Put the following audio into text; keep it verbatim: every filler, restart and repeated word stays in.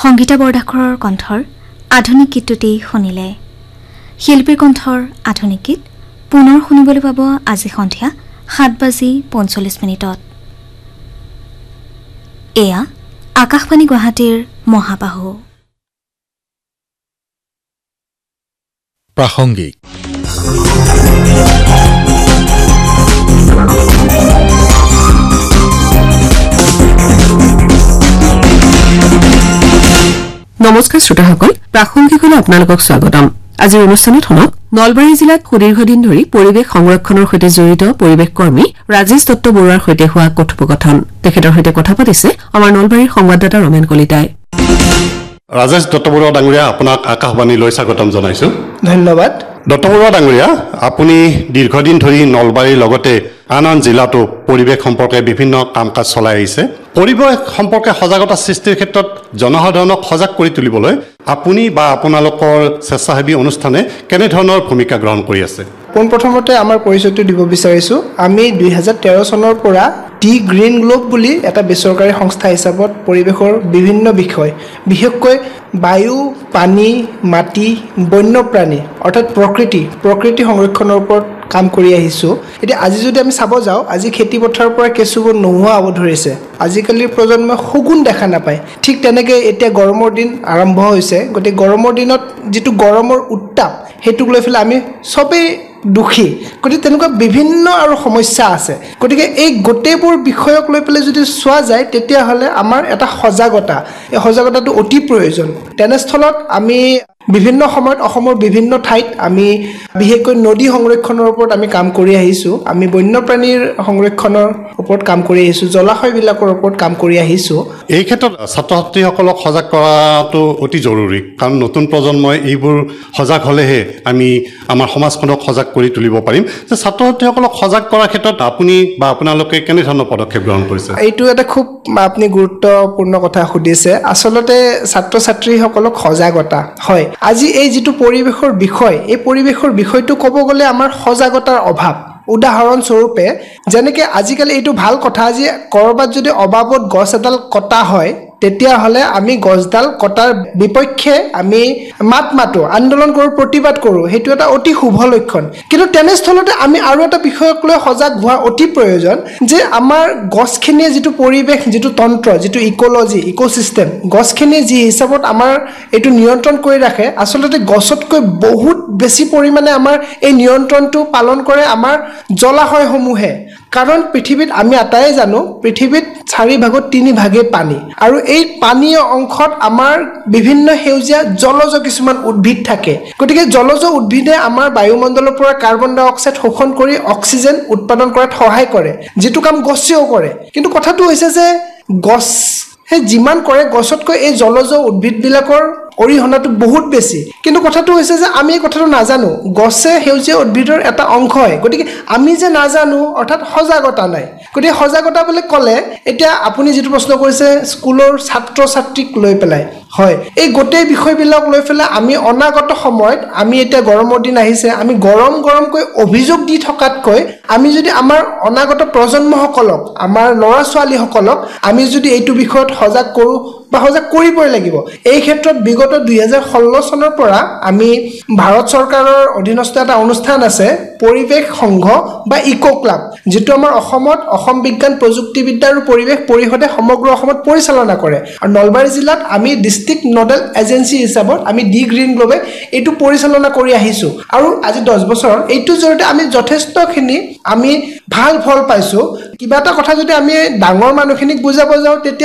সংগীতা বৰদাসৰৰ কণ্ঠৰ আধুনিক গীতটি শুনিলে। শিল্পীৰ কণ্ঠৰ আধুনিক গীত পুনৰ শুনিবলৈ পাব আজি সন্ধিয়া সাত বাজি পঞ্চল্লিছ মিনিটত। এয়া আকাশবাণী গুৱাহাটীৰ মহাবাহু। প্ৰাসংগিক নমস্কাৰ শ্ৰোতাসকল, প্ৰাসংগিকলৈ আপোনালোকক স্বাগতম। আজিৰ অনুষ্ঠানত শুনক নলবাৰী জিলাত সুদীৰ্ঘদিন ধৰি পৰিৱেশ সংৰক্ষণৰ সৈতে জড়িত পৰিৱেশ কৰ্মী ৰাজেশ দত্ত বৰুৱাৰ সৈতে হোৱা কথোপকথন। তেখেতৰ সৈতে কথা পাতিছে আমাৰ নলবাৰীৰ সংবাদদাতা ৰমেন কলিতাই। ৰাজেশ দত্ত বৰুৱা ডাঙৰীয়া, আপোনাক আকাশবাণীলৈ স্বাগতম জনাইছো। ধন্যবাদ। দত্ত বৰুৱা ডাঙৰীয়া, আপুনি দীৰ্ঘদিন ধৰি নলবাৰীৰ লগতে আন আন জিলাতো পৰিৱেশ সম্পৰ্কে বিভিন্ন কাম কাজ চলাই আহিছে। পৰিৱেশ সম্পৰ্কে সজাগতা সৃষ্টিৰ ক্ষেত্ৰত জনসাধাৰণক সজাগ কৰি তুলিবলৈ আপুনি বা আপোনালোকৰ স্বেচ্ছাসেৱী অনুষ্ঠানে কেনেধৰণৰ ভূমিকা গ্ৰহণ কৰি আছে? পোনপ্ৰথমতে আমাৰ পৰিচয়টো দিব বিচাৰিছোঁ। আমি দুই হাজাৰ তেৰ চনৰ পৰা দি গ্ৰীণ গ্লোব বুলি এটা বেচৰকাৰী সংস্থা হিচাপত পৰিৱেশৰ বিভিন্ন বিষয়, বিশেষকৈ বায়ু, পানী, মাটি, বন্যপ্ৰাণী অৰ্থাৎ প্ৰকৃতি প্ৰকৃতি সংৰক্ষণৰ ওপৰত কাম কৰি আহিছোঁ। এতিয়া আজি যদি আমি চাব যাওঁ, আজি খেতি পথাৰৰ পৰা কেঁচুবোৰ নোহোৱা হ'ব ধৰিছে। আজিকালিৰ প্ৰজন্মই শগুন দেখা নাপায়। ঠিক তেনেকৈ এতিয়া গৰমৰ দিন আৰম্ভ হৈছে। গতিকে গৰমৰ দিনত যিটো গৰমৰ উত্তাপ, সেইটোক লৈ পেলাই আমি চবেই দুখী। গতিকে তেনেকুৱা বিভিন্ন আৰু সমস্যা আছে। গতিকে এই গোটেইবোৰ বিষয়ক লৈ পেলাই যদি চোৱা যায়, তেতিয়াহ'লে আমাৰ এটা সজাগতা, এই সজাগতাটো অতি প্ৰয়োজন। তেনেস্থলত আমি বিভিন্ন সময়ত অসমৰ বিভিন্ন ঠাইত আমি বিশেষকৈ নদী সংৰক্ষণৰ ওপৰত আমি কাম কৰি আহিছোঁ। আমি বন্যপ্ৰাণীৰ সংৰক্ষণৰ ওপৰত কাম কৰি আহিছোঁ, জলাশয়বিলাকৰ ওপৰত কাম কৰি আহিছোঁ। এই ক্ষেত্ৰত ছাত্ৰ ছাত্ৰীসকলক সজাগ কৰাটো অতি জৰুৰী, কাৰণ নতুন প্ৰজন্মই এইবোৰ সজাগ হ'লেহে আমি আমাৰ সমাজখনক সজাগ কৰি তুলিব পাৰিম। যে ছাত্ৰ ছাত্ৰীসকলক সজাগ কৰাৰ ক্ষেত্ৰত আপুনি বা আপোনালোকে কেনেধৰণৰ পদক্ষেপ গ্ৰহণ কৰিছে? এইটো এটা খুব আপুনি গুৰুত্বপূৰ্ণ কথা সুধিছে। আচলতে ছাত্ৰ ছাত্ৰীসকলক সজাগতা হয়। আজি এই যিটো পৰিৱেশৰ বিষয়, এই পৰিৱেশৰ বিষয়টো ক'ব গ'লে আমাৰ সজাগতাৰ অভাৱ। উদাহৰণস্বৰূপে যেনেকৈ আজিকালি এইটো ভাল কথা যে ক'ৰবাত যদি অবাবত গছ এডাল কটা হয়, তেতিয়াহ'লে আমি গছডাল কটাৰ বিপক্ষে আমি মাত মাতোঁ, আন্দোলন কৰোঁ, প্ৰতিবাদ কৰোঁ। সেইটো এটা অতি শুভ লক্ষণ। কিন্তু তেনেস্থলতে আমি আৰু এটা বিষয়ক লৈ সজাগ হোৱা অতি প্ৰয়োজন যে আমাৰ গছখিনিয়ে যিটো পৰিৱেশ, যিটো তন্ত্ৰ, যিটো ইক'লজি, ইক'ছিষ্টেম, গছখিনিয়ে যি হিচাপত আমাৰ এইটো নিয়ন্ত্ৰণ কৰি ৰাখে, আচলতে গছতকৈ বহুত বেছি পৰিমাণে আমাৰ এই নিয়ন্ত্ৰণটো পালন কৰে আমাৰ জলাশয়সমূহে। কাৰণ পৃথিৱীত আমি আটাইয়ে জানো, পৃথিৱীত চাৰি ভাগত তিনি ভাগেই পানী, আৰু এই পানীয় অংশত আমাৰ বিভিন্ন সেউজীয়া জলজ কিছুমান উদ্ভিদ থাকে। গতিকে জলজ উদ্ভিদে আমাৰ বায়ুমণ্ডলৰ পৰা কাৰ্বন ডাই অক্সাইড শোষণ কৰি অক্সিজেন উৎপাদন কৰাত সহায় কৰে, যিটো কাম গছেও কৰে। কিন্তু কথাটো হৈছে যে গছে যিমান কৰে, গছতকৈ এই জলজ উদ্ভিদবিলাকৰ অৰিহণাটো বহুত বেছি। কিন্তু কথাটো হৈছে যে আমি এই কথাটো নাজানো, গছে সেউজীয়া উদ্ভিদৰ এটা অংশ হয়। গতিকে আমি যে নাজানো, অৰ্থাৎ সজাগতা নাই। গতিকে সজাগতা বুলি ক'লে, এতিয়া আপুনি যিটো প্ৰশ্ন কৰিছে স্কুলৰ ছাত্ৰ ছাত্ৰীক লৈ পেলাই, হয়, এই গোটেই বিষয়বিলাক লৈ পেলাই আমি অনাগত সময়ত, আমি এতিয়া গৰমৰ দিন আহিছে, আমি গৰম গৰমকৈ অভিযোগ দি থকাতকৈ আমি যদি আমাৰ অনাগত প্ৰজন্মসকলক, আমাৰ ল'ৰা ছোৱালীসকলক আমি যদি এইটো বিষয়ত সজাগ কৰোঁ বা সজাগ কৰিবই লাগিব। এই ক্ষেত্ৰত বিগত দুই হাজাৰ ষোল্ল চনৰ পৰা আমি ভাৰত চৰকাৰৰ অধীনস্থ এটা অনুষ্ঠান আছে, পৰিৱেশ সংঘ বা ইক' ক্লাব, যিটো আমাৰ অসমত অসম বিজ্ঞান প্ৰযুক্তিবিদ্যা আৰু পৰিৱেশ পৰিষদে সমগ্ৰ অসমত পৰিচালনা কৰে। আৰু নলবাৰী জিলাত আমি ডিষ্ট্ৰিক্ট নডেল এজেঞ্চি হিচাপত আমি দি গ্ৰীণ গ্লোবে এইটো পৰিচালনা কৰি আহিছোঁ। আৰু আজি দহ বছৰত এইটোৰ জৰিয়তে আমি যথেষ্টখিনি আমি ভাল ফল পাইছোঁ। কিবা এটা কথা যদি আমি ডাঙৰ মানুহখিনিক বুজাব যাওঁ, তেতিয়া